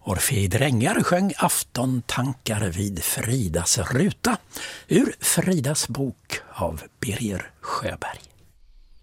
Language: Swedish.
Orfei Drängar sjöng Aftontankar vid Fridas ruta ur Fridas bok av Birger Sjöberg.